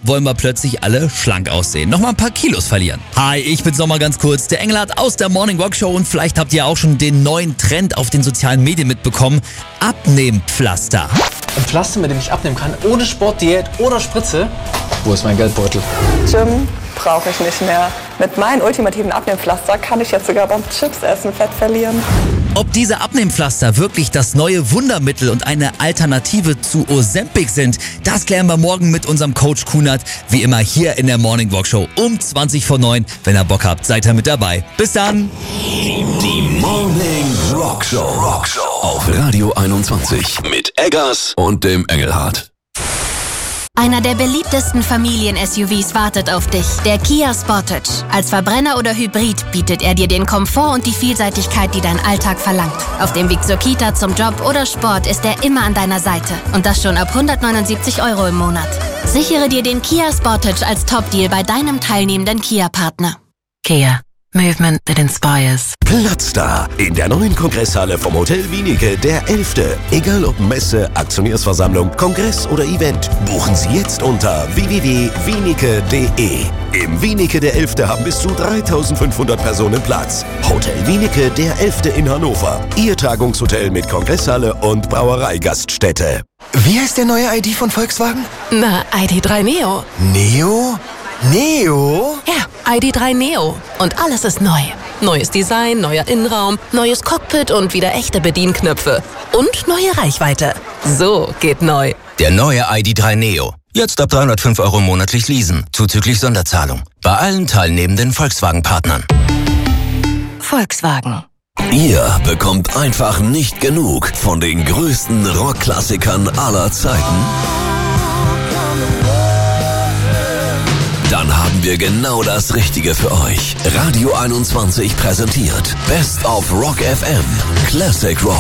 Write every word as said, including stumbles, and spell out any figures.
wollen wir plötzlich alle schlank aussehen. Nochmal ein paar Kilos verlieren. Hi, ich bin's nochmal ganz kurz. Der Engelhardt aus der Morning Rock Show und vielleicht habt ihr auch schon den neuen Trend auf den sozialen Medien mitbekommen. Abnehmpflaster. Ein Pflaster, mit dem ich abnehmen kann, ohne Sportdiät oder Spritze. Wo ist mein Geldbeutel? Gym brauche ich nicht mehr. Mit meinem ultimativen Abnehmpflaster kann ich jetzt sogar beim Chips essen Fett verlieren. Ob diese Abnehmpflaster wirklich das neue Wundermittel und eine Alternative zu Ozempic sind, das klären wir morgen mit unserem Coach Kunert. Wie immer hier in der Morning Walk Show um zwanzig vor neun. Wenn ihr Bock habt, seid ihr mit dabei. Bis dann! Die Morning Rock Show. Rock Show auf Radio einundzwanzig mit Eggers und dem Engelhardt. Einer der beliebtesten Familien-S U Vs wartet auf dich, der Kia Sportage. Als Verbrenner oder Hybrid bietet er dir den Komfort und die Vielseitigkeit, die dein Alltag verlangt. Auf dem Weg zur Kita, zum Job oder Sport ist er immer an deiner Seite. Und das schon ab hundertneunundsiebzig Euro im Monat. Sichere dir den Kia Sportage als Top-Deal bei deinem teilnehmenden Kia-Partner. Kia. Movement that inspires. Platz da in der neuen Kongresshalle vom Hotel Wienicke, der elfte. Egal ob Messe, Aktionärsversammlung, Kongress oder Event, buchen Sie jetzt unter w w w punkt wienicke punkt de. Im Wienicke der elfte haben bis zu dreitausendfünfhundert Personen Platz. Hotel Wienicke der elfte in Hannover. Ihr Tagungshotel mit Kongresshalle und Brauereigaststätte. Wie heißt der neue I D von Volkswagen? Na, I D drei Neo. Neo? Neo? Ja, I D drei Neo. Und alles ist neu. Neues Design, neuer Innenraum, neues Cockpit und wieder echte Bedienknöpfe. Und neue Reichweite. So geht neu. Der neue I D drei Neo. Jetzt ab dreihundertfünf Euro monatlich leasen, zuzüglich Sonderzahlung. Bei allen teilnehmenden Volkswagen-Partnern. Volkswagen. Ihr bekommt einfach nicht genug von den größten Rockklassikern aller Zeiten? Dann haben wir genau das Richtige für euch. Radio einundzwanzig präsentiert Best of Rock F M. Classic Rock.